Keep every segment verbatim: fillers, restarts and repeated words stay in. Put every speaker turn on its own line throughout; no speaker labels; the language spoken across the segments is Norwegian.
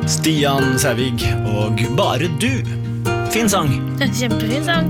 Stian Sævig og Bare du. Fin sang.
Kjempefin sang.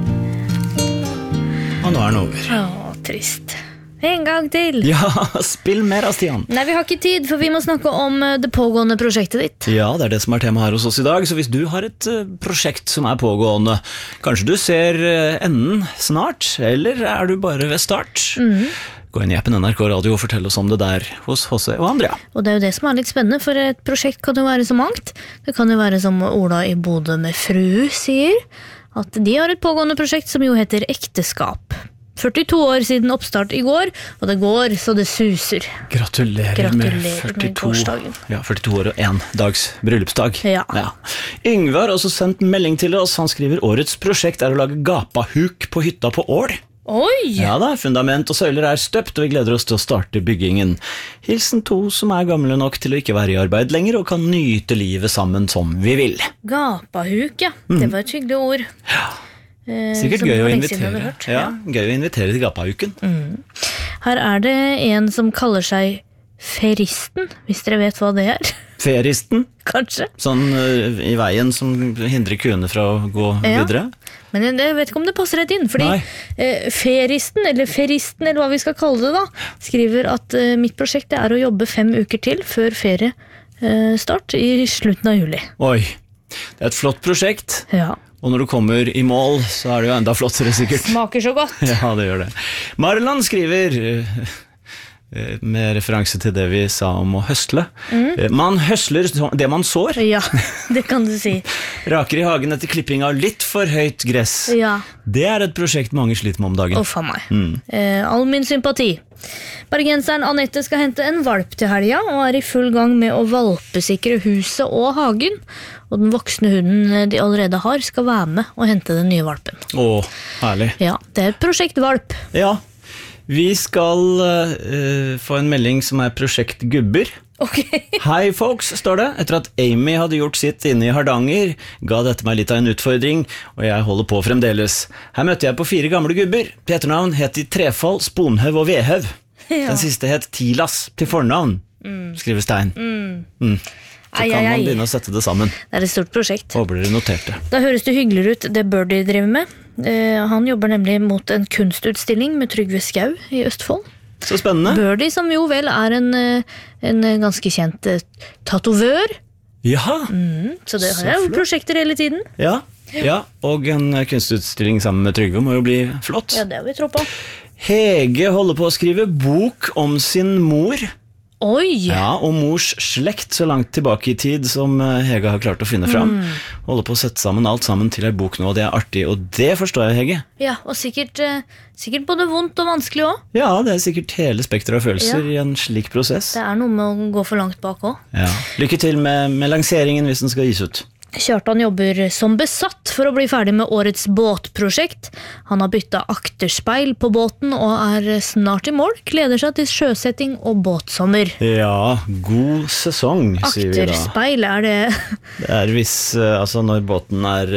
Og nå er den over.
Åh, trist. En gang til.
Ja, spill mer av Stian.
Nei, vi har ikke tid, for vi må snakke om det pågående prosjektet ditt.
Ja, det er det som er tema her hos oss i dag. Så hvis du har et uh, prosjekt som er pågående, kanskje du ser uh, enden snart, eller er du bare ved start? Mhm. Gå inn i appen N R K Radio og fortell oss om det der hos H C og Andrea.
Og det er jo det som er litt spennende, for et prosjekt kan jo være så mangt. Det kan jo være som Ola i Bodø med fru sier, at de har et pågående prosjekt som jo heter Ekteskap. førtito år siden oppstart i går, og det går så det suser.
Gratulerer,
Gratulerer
med førtito,
med gårsdagen.
Ja, førtito år og en dags bryllupsdag.
Ja.
Ja. Yngve har også sendt melding til oss. Han skriver årets prosjekt er å lage gapahuk på hytta på Ål.
Oi!
Ja da, fundament og søyler er støpt, og vi gleder oss til å starte byggingen. Hilsen to som er gamle nok til å ikke være i arbeid lenger, og kan nyte livet sammen som vi vil.
Gapahuk, ja. Mm. Det var et hyggelig ord.
Ja.
Eh,
Sikkert gøy å invitere.
Hørt,
ja.
ja,
gøy å invitere til gapahuken.
Mm. Her er det en som kaller seg Feristen, hvis dere vet hva det er.
Feristen?
Kanskje.
Sånn uh, i veien som hindrer kuene fra å gå ja. videre.
Men jeg vet ikke om det passer rett inn, fordi eh, Feristen, eller Feristen, eller hva vi skal kalle det da, skriver at eh, mitt prosjekt er å jobbe fem uker til før ferie eh, start i slutten av juli.
Oi, det er et flott prosjekt.
Ja.
Og når du kommer i mål, så er det jo enda flottere sikkert.
Smaker så godt.
Ja, det gjør det. Marland skriver, med referanse til det vi sa om å høsle. Mm. Man høsler det man sår.
Ja, det kan du si.
Raker i hagen etter klipping av litt for høyt gress.
Ja.
Det er et prosjekt mange sliter med om dagen.
Å, faen meg. Mm. Eh, all min sympati. Bergenseren Annette skal hente en valp til helga, og er i full gang med å valpesikre huset og hagen. Og den voksne hunden de allerede har skal være med og hente den nye valpen.
Å, herlig.
Ja, det er et prosjekt valp.
Ja, vi skal uh, få en melding som er prosjekt Gubber.
Okay.
Hei folks, står det. Etter at Amy hadde gjort sitt inne i Hardanger, ga dette meg litt av en utfordring, og jeg holder på fremdeles. Her møtte jeg på fire gamle gubber. Til etternavn het de Trefall, Sponhøv og Vehøv. Ja. Den siste het Tilas til fornavn, mm. skriver Stein. Mm. Mm. Så
ai,
kan
ai, ai.
man begynne å sette det sammen.
Det er et stort prosjekt.
Håper dere noterte.
Da høres det hyggeligere ut det Birdie driver med. Eh, han jobber nemlig mot en kunstutstilling med Trygve Skau i Østfold.
Så spennende.
Birdie, som jo vel er en, en ganske kjent uh, tatovør.
Ja.
Mm, så det har jo prosjekter hele tiden.
Ja. ja, og en kunstutstilling sammen med Trygve må jo bli flott.
Ja, det har vi tro på. Hege
holder på å skrive bok om sin mor.
Oi!
Ja, og mors slekt så langt tilbake i tid som Hege har klart å finne fram. Mm. Holder på å sette sammen alt sammen til en bok nå, og det er artig, og det forstår jeg, Hege.
Ja, og sikkert, sikkert både vondt og vanskelig også.
Ja, det er sikkert hele spektret av følelser ja. i en slik prosess.
Det er noe med å gå for langt bak også.
Ja. Lykke til med, med lanseringen hvis den skal gis ut.
Kjartan jobber som besatt for å bli ferdig med årets båtprosjekt. Han har byttet akterspeil på båten og er snart i mål. Gleder seg til sjøsetting og båtsommer.
Ja, god sesong, sier vi da.
Akterspeil, er det...
Det er hvis, altså når båten er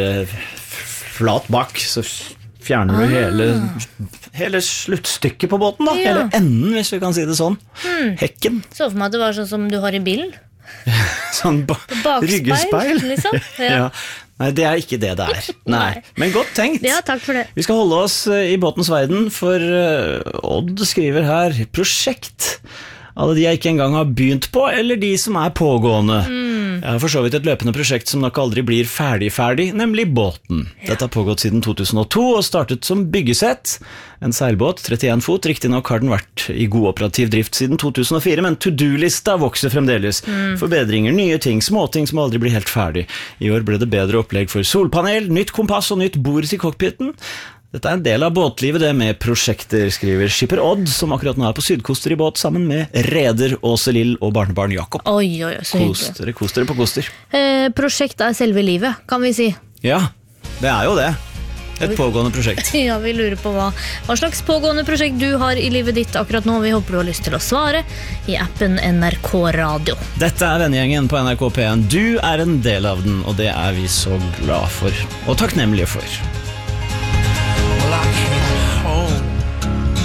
flat bak, så fjerner du ah. hele, hele sluttstykket på båten da. Ja. Hele enden, hvis vi kan si det sånn. Hmm. Hekken.
Så for meg at det var sånn som du har i bilen.
Sånn ba- ryggespeil
liksom. Ja.
Ja. Nei, det er ikke det det er. Nei. Men godt tenkt.
Ja, takk for det.
Vi skal holde oss i båtens verden, for uh, Odd skriver her prosjekt. Alle de jeg ikke engang har begynt på, eller de som er pågående. Mm. Jeg har for så vidt et løpende prosjekt som nok aldri blir ferdig-ferdig, nemlig båten. Ja. Dette har pågått siden to tusen og to og startet som byggesett. En seilbåt, trettien fot, riktig nok har den vært i god operativ drift siden to tusen og fire, men to-do-lista vokser fremdeles. Mm. Forbedringer, nye ting, småting som aldri blir helt ferdig. I år ble det bedre opplegg for solpanel, nytt kompass og nytt bord til cockpiten. Dette er en del av båtlivet det med prosjekter, skriver skipper Odd, som akkurat nå er på Sydkoster i båt sammen med reder Åse Lill og barnebarn Jakob.
Oi, oi, oi, så hyggelig.
Koster, koster på koster.
Eh, prosjekt er selve livet, kan vi si.
Ja, det er jo det. Et pågående prosjekt.
Ja, vi lurer på hva, hva slags pågående prosjekt du har i livet ditt akkurat nå. Vi håper du har lyst til å svare i appen N R K Radio.
Dette er vennegjengen på N R K P en. Du er en del av den, og det er vi så glad for og takknemlige for.